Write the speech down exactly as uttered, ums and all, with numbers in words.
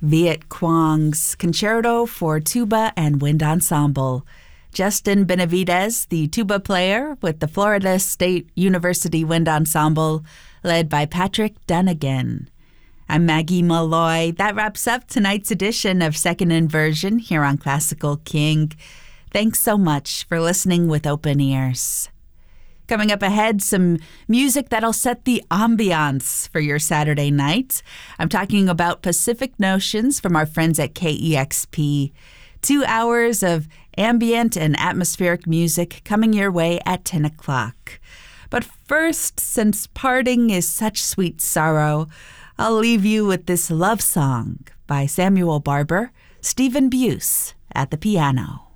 Viet Quang's Concerto for Tuba and Wind Ensemble. Justin Benavides, the tuba player with the Florida State University Wind Ensemble, led by Patrick Dunnigan. I'm Maggie Malloy. That wraps up tonight's edition of Second Inversion here on Classical King. Thanks so much for listening with open ears. Coming up ahead, some music that'll set the ambiance for your Saturday night. I'm talking about Pacific Notions from our friends at K E X P. Two hours of ambient and atmospheric music coming your way at ten o'clock. But first, since parting is such sweet sorrow, I'll leave you with this love song by Samuel Barber, Stephen Buse at the piano.